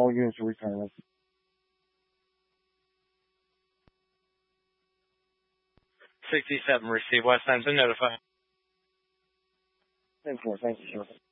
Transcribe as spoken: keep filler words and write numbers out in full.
all units are returning. sixty-seven, receive West End to notify. ten four, thank you, sir.